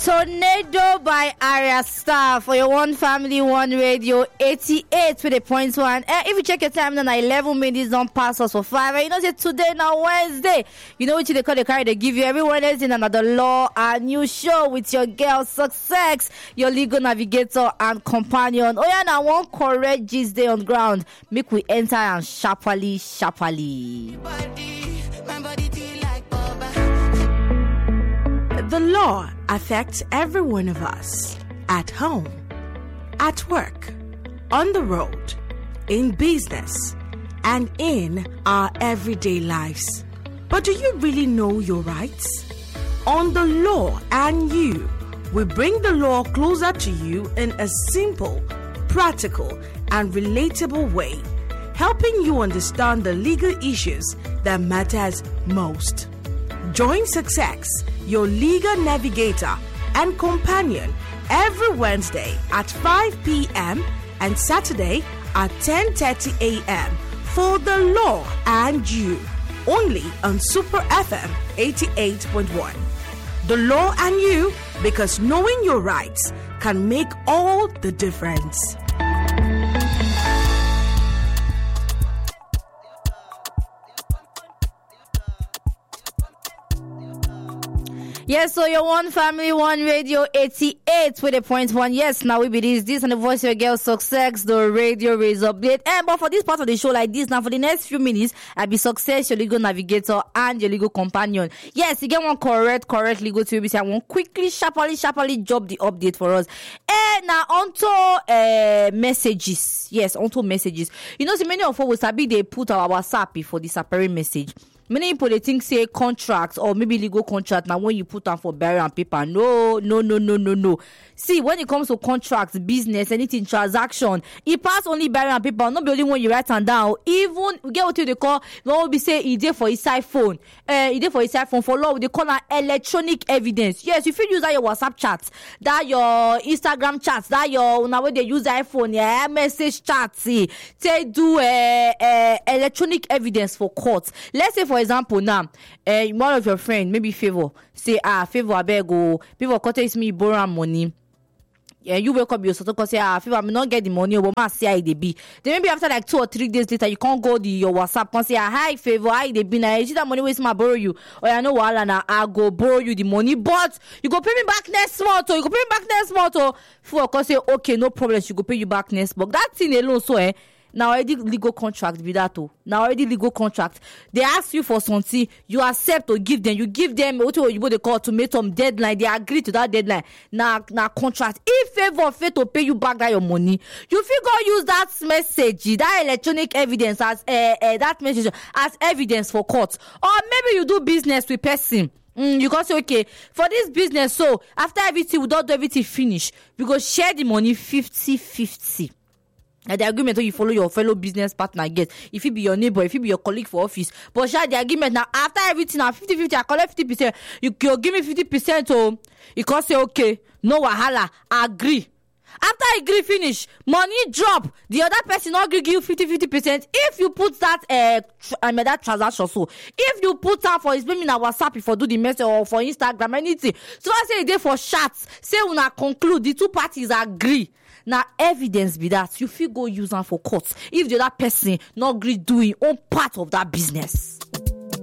Tornado by Arya Star for your One Family, One Radio 88 with a point one. If you check your time, then 11 minutes don't pass us for 5. And you know, say today now Wednesday. You know what they call the carry they give you every Wednesday in another law and new show with your girl Success, your legal navigator and companion. Oh yeah, now one correct gist day on ground. Make we enter and sharply. The law affects every one of us. At home, at work, on the road, in business, and in our everyday lives. But do you really know your rights? On The Law and You, we bring the law closer to you in a simple, practical, and relatable way, helping you understand the legal issues that matters most. Join Success, your legal navigator and companion, every Wednesday at 5 p.m. and Saturday at 10:30 a.m. for The Law and You, only on Super FM 88.1. The Law and You, because knowing your rights can make all the difference. Yes, so your One Family, One Radio 88 with a point one. Yes, now we be this and the voice of your girl Success, the radio raise update. But for this part of the show like this, now for the next few minutes, I'll be Success, your legal navigator and your legal companion. Yes, you get one correct legal to be. I want quickly, sharply drop the update for us. Now onto messages. Yes, onto messages. You know, so many of us they put our WhatsApp for the separate message. Many people they think say contracts or maybe legal contract. Now when you put on for barrier and paper, no. See, when it comes to contracts, business, anything, transaction, it pass only barrier and paper. Not the only one you write and down. Even we get what they call. What will be say it there for his iPhone. It there for his iPhone for law. They call that electronic evidence. Yes, if you use that your WhatsApp chat, that your Instagram chats, that your now when they use iPhone, yeah, message chats. See, they do electronic evidence for court. Let's say for example now, one of your friends, maybe Favor, say Favor I beg go, Favor contact me borrow money. Yeah, you wake up your sort of say Favor I may not get the money, but ma see how they be. Then maybe after like 2 or 3 days later, you can't go your WhatsApp and say hi Favor, how they be now? You see that money waste my borrow you, or I know what now I go borrow you the money, but you go pay me back next month, or you go pay me back next month, or Favor say okay, no problem, she go pay you back next month. That thing alone, so now already legal contract be that too. Now already legal contract. They ask you for something, you accept or give them. You give them what they call ultimatum deadline. They agree to that deadline. Now contract. If Favor fail to pay you back that your money, you feel go use that message, that electronic evidence as that message as evidence for court. Or maybe you do business with person. You can say, okay, for this business, so after everything, we don't do everything finish. We go share the money 50-50. The agreement you follow your fellow business partner get. If it be your neighbor, if it be your colleague for office. But share the agreement now after everything now 50-50, I collect 50%. You give me 50%. Oh, you can say okay, no wahala, agree. After I agree finish, money drop. The other person not give you 50%. If you put that that transaction, so if you put that for his maybe na WhatsApp, if you do the message or for Instagram, anything. So I say there for chats. Say when I conclude, the two parties agree. Now evidence be that you feel go use them for court if the other person not agree doing own part of that business.